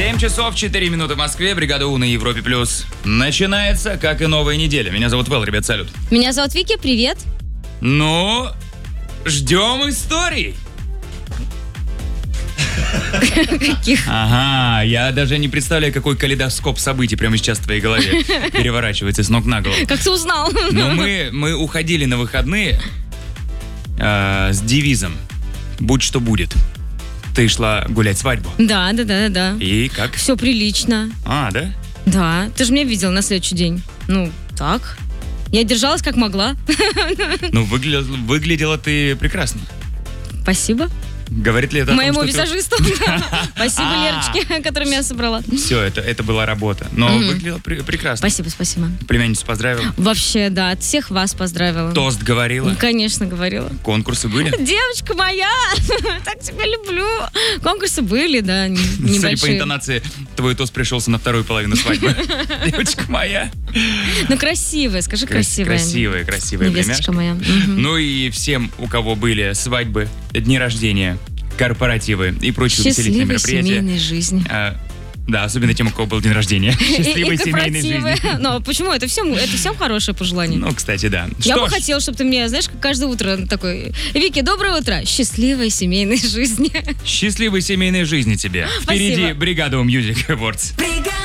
7 часов 4 минуты в Москве. Бригада У на Европе+. Начинается, как и новая неделя. Меня зовут Вэл, ребят, салют. Меня зовут Вики, привет. Ну, ждем историй. Каких? Ага, я даже не представляю, какой калейдоскоп событий прямо сейчас в твоей голове переворачивается с ног на голову. Как ты узнал? Но мы уходили на выходные с девизом «Будь что будет». Ты шла гулять свадьбу. Да. И как? Все прилично. А, да? Да, ты же меня видел на следующий день. Ну, так. Я держалась как могла. Ну, выглядела ты прекрасно. Спасибо. Говорит ли это о том, Моему что визажисту. Спасибо, Лерочке, которая меня собрала. Все, это была работа. Но выглядела прекрасно. Спасибо. Племянницу поздравил. Вообще, да, от всех вас поздравила. Тост говорила. Конечно, говорила. Конкурсы были? Девочка моя, так тебя люблю. Конкурсы были, да, небольшие. Судя по интонации, твой тост пришелся на вторую половину свадьбы. Девочка моя. Ну, красивая, скажи красивая. Красивая невесточка племяшка. моя. Ну и всем, у кого были свадьбы, дни рождения, корпоративы и прочие увеселительные Счастливой мероприятия. семейной жизни. Да, особенно тем, у кого был день рождения. Счастливой семейной жизни. Но почему? Это всем хорошее пожелание. Ну, кстати, да. Я бы хотела, чтобы ты мне, знаешь, как каждое утро такой: Вики, доброе утро. Счастливой семейной жизни. Счастливой семейной жизни тебе. Спасибо. Впереди бригада Music Awards.